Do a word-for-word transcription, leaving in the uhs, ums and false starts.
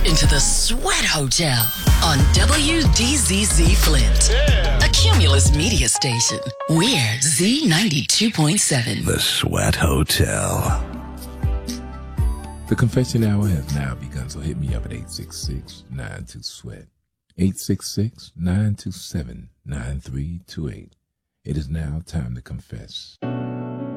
into the Sweat Hotel on W D Z Z Flint, yeah. A Cumulus media station. We're Z ninety-two point seven. The Sweat Hotel. The confession hour has now begun, so hit me up at eight six six, nine two, SWEAT. eight six six, nine two seven, nine three two eight. It is now time to confess.